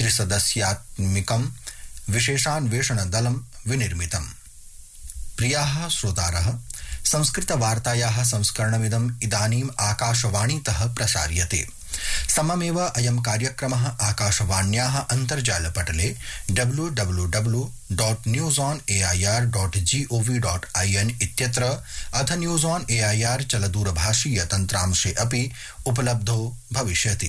त्रिसदस्यात्मिकं विशेषान्वेषण दलं विनिर्मितम्। प्रियाः श्रोतारः, संस्कृतवार्तायाः संस्करणमिदम् इदानीम् आकाशवाणीतः प्रसार्यते। सममेव अयं कार्यक्रमः आकाशवाण्याः अन्तर्जालपटले www.newsonair.gov.in इत्यत्र अथ न्यूज़ ऑन एआईआर चलदूरभाषीय तन्त्रांशे अपि उपलब्धो भविष्यति।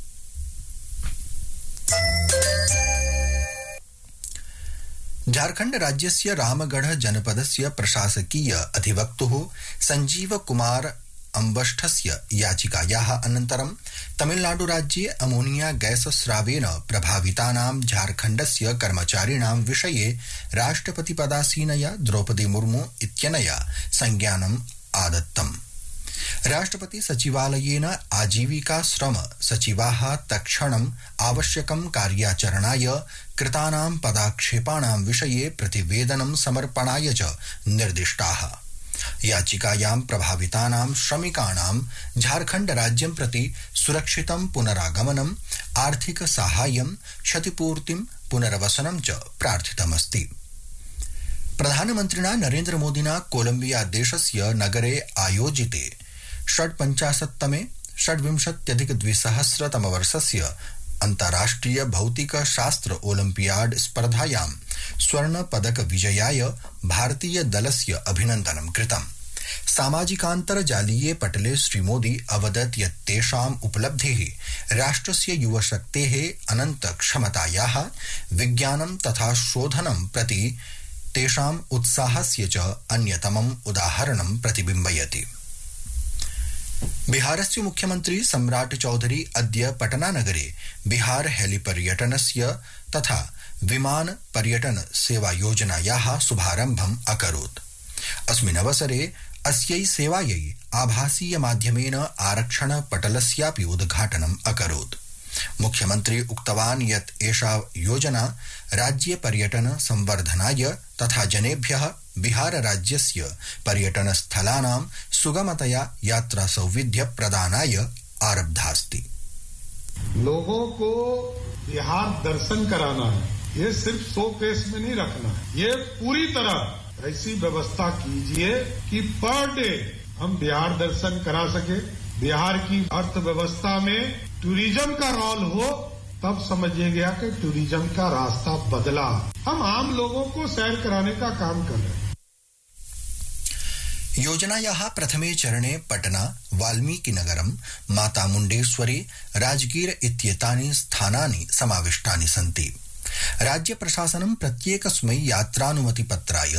झारखण्ड राज्यस्य रामगढ़ जनपदस्य प्रशासकीय अधिवक्तुः संजीव कुमार अम्बष्ठस्य याचिकायाः अनन्तरं तमिलनाडुराज्ये अमोनिया गैस स्रावेन प्रभावितानां झारखण्डस्य कर्मचारिणां विषये राष्ट्रपतिपदासीनया द्रौपदी मुर्मू इत्यनया संज्ञानम् आदत्तम्। राष्ट्रपति सचिवालयेन आजीविका श्रम सचिवाः तत्क्षणम् आवश्यकं कार्याचरणाय कृतानां पदाक्षेपाणां विषये प्रतिवेदनं समर्पणाय च निर्दिष्टाः। याचिकायां प्रभावितानां श्रमिकाणां झारखण्ड राज्यं प्रति सुरक्षितं पुनरागमनम्, आर्थिक साहाय्यं, क्षतिपूर्तिं, पुनर्वसनं च प्रार्थितमस्ति। प्रधानमन्त्रिणा नरेन्द्र मोदिना कोलम्बिया देशस्य नगरे आयोजिते षड्विंशत्यधिक-द्विसहस्रतमवर्षस्य अन्ताराष्ट्रिय भौतिक शास्त्र ओलम्पियाड स्पर्धायां स्वर्ण पदक विजयाय भारतीय दलस्य अभिनन्दनं कृतम्। सामाजिकान्तर्जालीये पटले श्रीमोदी अवदत् यत् तेषाम् उपलब्धिः राष्ट्रस्य युवशक्तेः अनन्त क्षमतायाः, विज्ञानं तथा शोधनं प्रति तेषाम् उत्साहस्य च अन्यतमम् उदाहरणं प्रतिबिम्बयति। बिहारस्य मुख्यमन्त्री सम्राट चौधरी अद्य पटनानगरे बिहार हेलिपर्यटनस्य तथा विमान पर्यटन सेवा योजनायाः शुभारम्भम् अकरोत्। अस्मिन् अवसरे अस्यै सेवायै आभासीय माध्यमेन आरक्षण पटलस्यापि उद्घाटनम् अकरोत्। मुख्यमन्त्री उक्तवान् यत् एषा योजना राज्ये पर्यटन संवर्धनाय तथा जनेभ्यः बिहार राज्यस्य पर्यटन स्थलानां सुगमतया यात्रा सौविध्य प्रदानाय आरब्धास्ति। लोगों को बिहार दर्शन कराना है, ये सिर्फ शो केस में नहीं रखना है, ये पूरी तरह ऐसी व्यवस्था कीजिए कि पर डे हम बिहार दर्शन करा सके। बिहार की अर्थव्यवस्था में टूरिज्म का रोल हो, तब समझिएगा कि टूरिज्म का रास्ता बदला। हम आम लोगों को सैर कराने का काम कर रहे हैं। योजनायाः प्रथमे चरणे पटना, वाल्मीकिनगरं, माता मुण्डेश्वरी, राजगीर इत्येतानि स्थानानि समाविष्टानि सन्ति। राज्य प्रशासनं प्रत्येकस्मै यात्रानुमतिपत्राय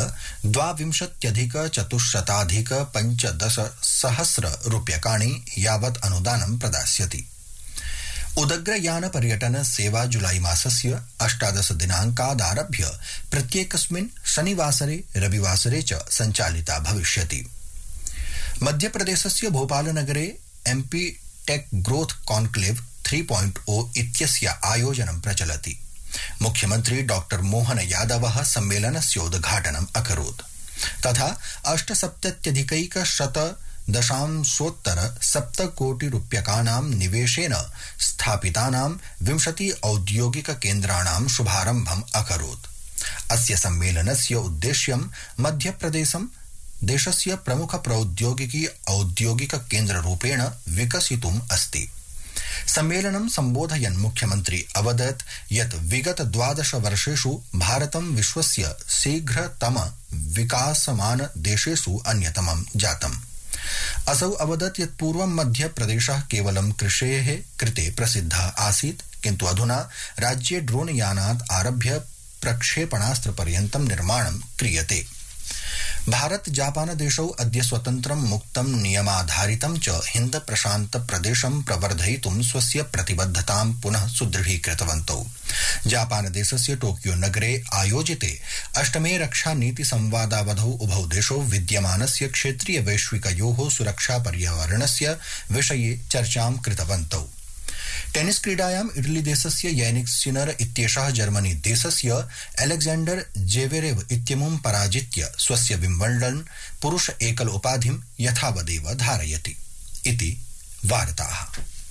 22,450 रूप्यकाणि यावत् अनुदानं प्रदास्यति। उदग्रयान पर्यटन सेवा जुलाई मासस्य 18 दिनाङ्कादारभ्य प्रत्येकस्मिन् शनिवासरे रविवासरे च सञ्चालिता भविष्यति। मध्यप्रदेशस्य भोपालनगरे एमपी टेक ग्रोथ कॉन्क्लेव 3.0 इत्यस्य आयोजनं प्रचलति। मुख्यमन्त्री डॉक्टर मोहन यादवः सम्मेलनस्य उद्घाटनम् अकरोत् तथा 8,70,100,7 कोटि रूप्यकाणां निवेशेन स्थापितानां 20 औद्योगिक केन्द्राणां शुभारम्भम् अकरोत्। अस्य सम्मेलनस्य उद्देश्यं मध्यप्रदेशं देशस्य प्रमुख प्रौद्योगिकी औद्योगिक केन्द्ररूपेण विकसितुम् अस्ति। सम्मेलनं सम्बोधयन् मुख्यमन्त्री अवदत् यत् विगत 12 वर्षेषु भारतं विश्वस्य शीघ्रतम विकासमान देशेषु अन्यतमं जातम्। असौ अवदत् यत् पूर्वं मध्यप्रदेशः केवलं कृषेः कृते प्रसिद्धः आसीत्, किन्तु अधुना राज्ये ड्रोन यानात् आरभ्य प्रक्षेपणास्त्रपर्यन्तं निर्माणं क्रियते। भारत जापान देशौ अद्य स्वतन्त्रं मुक्तं नियमाधारितं च हिन्द प्रशान्त प्रदेशं प्रवर्धयितुं स्वस्य प्रतिबद्धतां पुनः सुदृढीकृतवन्तौ। जापान देशस्य टोकियो नगरे आयोजिते 8मे रक्षा नीति संवादावधौ उभौ देशौ विद्यमानस्य क्षेत्रीय वैश्विकयोः सुरक्षा पर्यावरणस्य विषये चर्चां कृतवन्तौ। टेनिस क्रीडायां इटली देशस्य यानिक सिनर इत्येषः जर्मनी देशस्य अलेक्जेंडर जेवेरेव इत्यमुं पराजित्य स्वस्य विम्बल्डन् पुरुष एकल उपाधिं यथावदेव धारयति इति वार्ताः।